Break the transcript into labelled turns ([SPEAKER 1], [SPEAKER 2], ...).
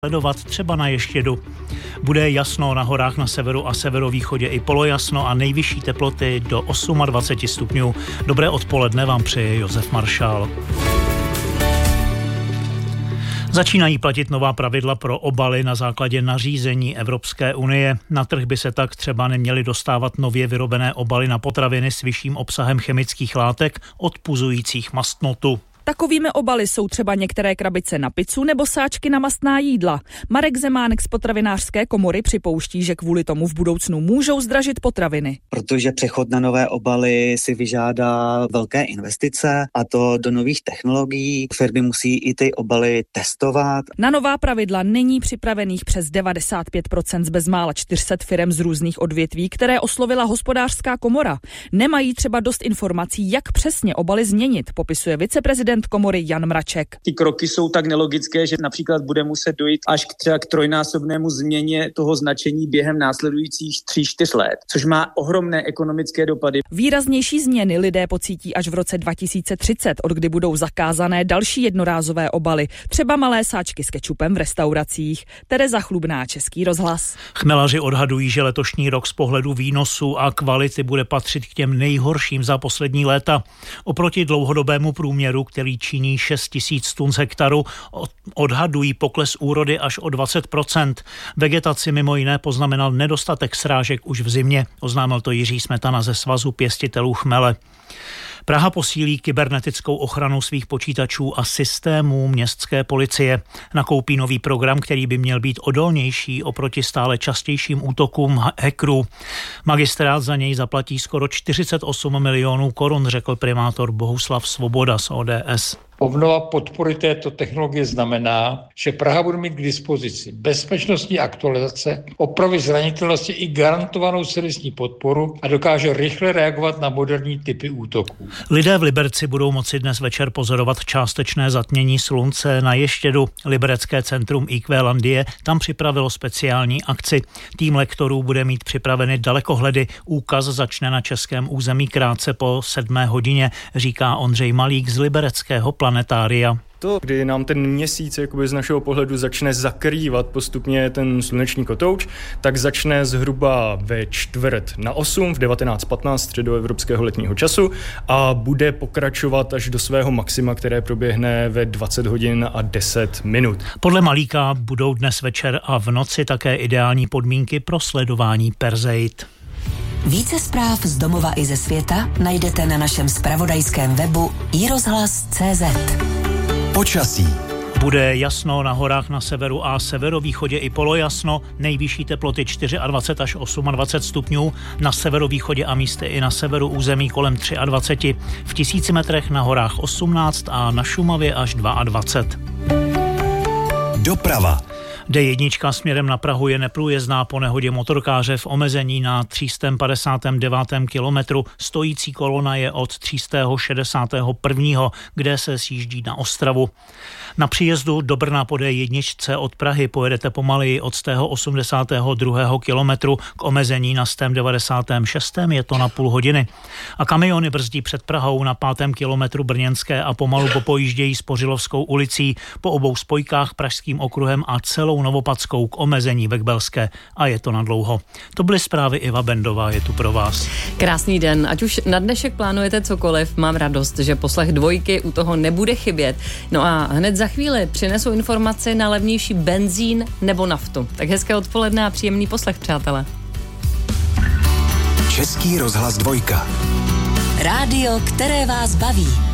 [SPEAKER 1] sledovat třeba na Ještědu. Bude jasno na horách na severu a severovýchodě i polojasno a nejvyšší teploty do 28 stupňů. Dobré odpoledne vám přeje Josef Maršál. Začínají platit nová pravidla pro obaly na základě nařízení Evropské unie. Na trh by se tak třeba neměly dostávat nově vyrobené obaly na potraviny s vyšším obsahem chemických látek odpuzujících mastnotu.
[SPEAKER 2] Takovými obaly jsou třeba některé krabice na pizzu nebo sáčky na mastná jídla. Marek Zemánek z Potravinářské komory připouští, že kvůli tomu v budoucnu můžou zdražit potraviny.
[SPEAKER 3] Protože přechod na nové obaly si vyžádá velké investice, a to do nových technologií. Firmy musí i ty obaly testovat.
[SPEAKER 2] Na nová pravidla není připravených přes 95% z bezmála 400 firem z různých odvětví, které oslovila Hospodářská komora. Nemají třeba dost informací, jak přesně obaly změnit, popisuje viceprezident komory Jan Mraček.
[SPEAKER 4] Ty kroky jsou tak nelogické, že například bude muset dojít až k trojnásobnému změně toho značení během následujících 3-4 let, což má ohromné ekonomické dopady.
[SPEAKER 2] Výraznější změny lidé pocítí až v roce 2030, od kdy budou zakázané další jednorázové obaly, třeba malé sáčky s kečupem v restauracích. Tereza Chlubná, Český rozhlas.
[SPEAKER 1] Chmelaři odhadují, že letošní rok z pohledu výnosu a kvality bude patřit k těm nejhorším za poslední léta. Oproti dlouhodobému průměru, který činí 6 000 tun z hektaru, odhadují pokles úrody až o 20%. Vegetaci mimo jiné poznamenal nedostatek srážek už v zimě, oznámil to Jiří Smetana ze Svazu pěstitelů chmele. Praha posílí kybernetickou ochranu svých počítačů a systémů městské policie. Nakoupí nový program, který by měl být odolnější oproti stále častějším útokům hackerů. Magistrát za něj zaplatí skoro 48 milionů korun, řekl primátor Bohuslav Svoboda z ODS.
[SPEAKER 5] Obnova podpory této technologie znamená, že Praha bude mít k dispozici bezpečnostní aktualizace, opravy zranitelnosti i garantovanou servisní podporu a dokáže rychle reagovat na moderní typy útoků.
[SPEAKER 1] Lidé v Liberci budou moci dnes večer pozorovat částečné zatmění slunce na Ještědu. Liberecké centrum IQ Landie tam připravilo speciální akci. Tým lektorů bude mít připraveny dalekohledy. Úkaz začne na českém území krátce po 7 hodině, říká Ondřej Malík z libereckého planetária.
[SPEAKER 6] To, kdy nám ten měsíc jakoby z našeho pohledu začne zakrývat postupně ten sluneční kotouč, tak začne zhruba ve 7:45 v 19:15 středoevropského letního času a bude pokračovat až do svého maxima, které proběhne ve 20 hodin a 10 minut.
[SPEAKER 1] Podle Malíka budou dnes večer a v noci také ideální podmínky pro sledování perzeit.
[SPEAKER 7] Více zpráv z domova i ze světa najdete na našem zpravodajském webu iRozhlas.cz.
[SPEAKER 8] Počasí.
[SPEAKER 1] Bude jasno na horách na severu a severovýchodě i polojasno, nejvyšší teploty 24 až 28 stupňů, na severovýchodě a místy i na severu území kolem 23, v 1000 metrech na horách 18 a na Šumavě až 22.
[SPEAKER 8] Doprava.
[SPEAKER 1] D1 směrem na Prahu je neprůjezdná po nehodě motorkáře v omezení na 359. kilometru. Stojící kolona je od 361., kde se sjíždí na Ostravu. Na příjezdu do Brna po D1 od Prahy pojedete pomaleji od 182. kilometru k omezení na 196. je to na půl hodiny. A kamiony brzdí před Prahou na 5. kilometru Brněnské a pomalu popojíždějí Spořilovskou ulicí po obou spojkách Pražským okruhem a celou Novopadskou k omezení Vekbelské a je to nadlouho. To byly zprávy, Iva Bendová je tu pro vás.
[SPEAKER 9] Krásný den, ať už na dnešek plánujete cokoliv, mám radost, že poslech Dvojky u toho nebude chybět. No a hned za chvíli přinesou informace na levnější benzín nebo naftu. Tak hezké odpoledne a příjemný poslech, přátelé.
[SPEAKER 8] Český rozhlas 2.
[SPEAKER 7] Rádio, které vás baví.